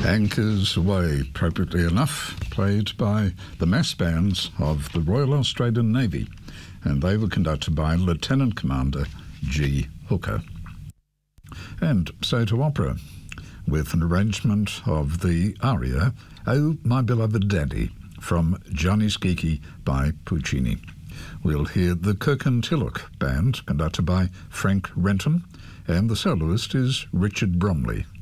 Anchors Away, appropriately enough, played by the mass bands of the Royal Australian Navy, and they were conducted by Lieutenant Commander G. Hooker. And so to opera, with an arrangement of the aria "Oh, My Beloved Daddy" from Gianni Schicchi by Puccini. We'll hear the Kirkintilloch Band, conducted by Frank Renton, and the soloist is Richard Bromley.